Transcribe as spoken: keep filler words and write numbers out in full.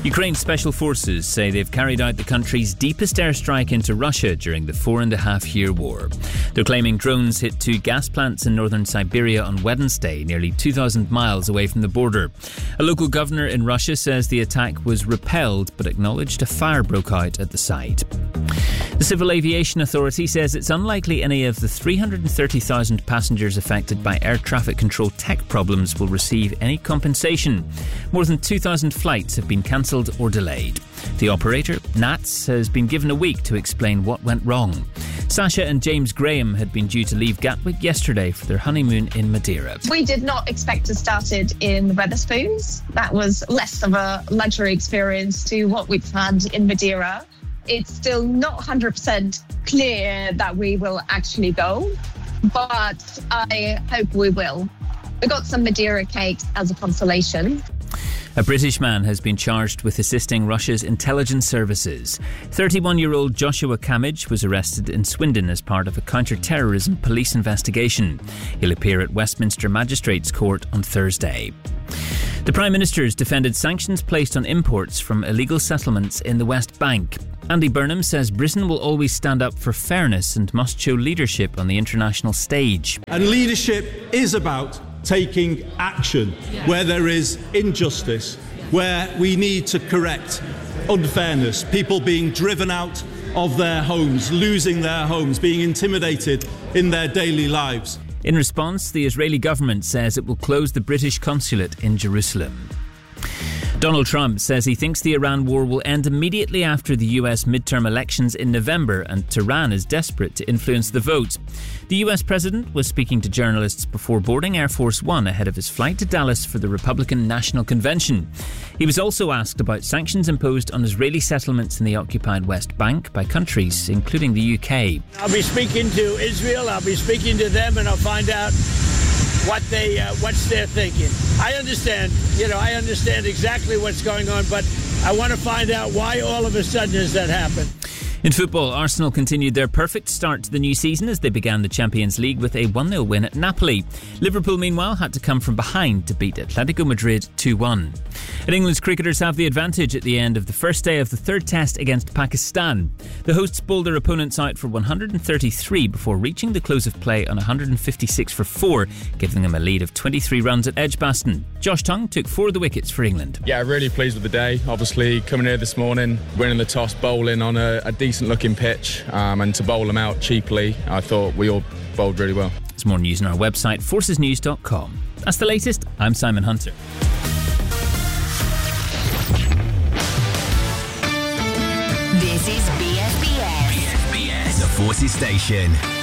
Ukraine's special forces say they've carried out the country's deepest airstrike into Russia during the four and a half year war. They're claiming drones hit two gas plants in northern Siberia on Wednesday, nearly two thousand miles away from the border. A local governor in Russia says the attack was repelled but acknowledged a fire broke out at the site. The Civil Aviation Authority says it's unlikely any of the three hundred thirty thousand passengers affected by air traffic control tech problems will receive any compensation. More than two thousand flights have been cancelled or delayed. The operator, N A T S, has been given a week to explain what went wrong. Sasha and James Graham had been due to leave Gatwick yesterday for their honeymoon in Madeira. We did not expect to start it in Wetherspoons. That was less of a luxury experience to what we've had in Madeira. It's still not one hundred percent clear that we will actually go, but I hope we will. We got some Madeira cake as a consolation. A British man has been charged with assisting Russia's intelligence services. thirty-one-year-old Joshua Kamij was arrested in Swindon as part of a counter-terrorism police investigation. He'll appear at Westminster Magistrates Court on Thursday. The Prime Minister has defended sanctions placed on imports from illegal settlements in the West Bank. Andy Burnham says Britain will always stand up for fairness and must show leadership on the international stage. And leadership is about taking action where there is injustice, where we need to correct unfairness, people being driven out of their homes, losing their homes, being intimidated in their daily lives. In response, the Israeli government says it will close the British consulate in Jerusalem. Donald Trump says he thinks the Iran war will end immediately after the U S midterm elections in November, and Tehran is desperate to influence the vote. The U S president was speaking to journalists before boarding Air Force One ahead of his flight to Dallas for the Republican National Convention. He was also asked about sanctions imposed on Israeli settlements in the occupied West Bank by countries, including the U K. I'll be speaking to Israel, I'll be speaking to them, and I'll find out what they, uh, what's their thinking. I understand, you know, I understand exactly what's going on, but I want to find out why all of a sudden has that happened. In football, Arsenal continued their perfect start to the new season as they began the Champions League with a one nil win at Napoli. Liverpool, meanwhile, had to come from behind to beat Atletico Madrid two one. And England's cricketers have the advantage at the end of the first day of the third test against Pakistan. The hosts bowled their opponents out for one hundred thirty-three before reaching the close of play on one hundred fifty-six for four, giving them a lead of twenty-three runs at Edgbaston. Josh Tongue took four of the wickets for England. Yeah, really pleased with the day. Obviously, coming here this morning, winning the toss, bowling on a, a decent looking pitch, um, and to bowl them out cheaply, I thought we all bowled really well. There's more news on our website, forces news dot com. That's the latest. I'm Simon Hunter. This is B S B S. B S B S, the Forces Station.